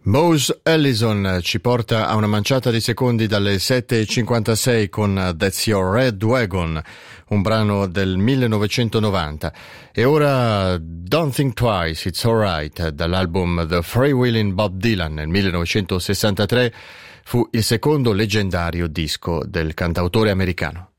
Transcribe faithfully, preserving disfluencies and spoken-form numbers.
Mose Allison ci porta a una manciata di secondi dalle sette e cinquantasei con That's Your Red Wagon, un brano del millenovecentonovanta. E ora Don't Think Twice, It's Alright, dall'album The Freewheelin' Bob Dylan nel millenovecentosessantatré, fu il secondo leggendario disco del cantautore americano.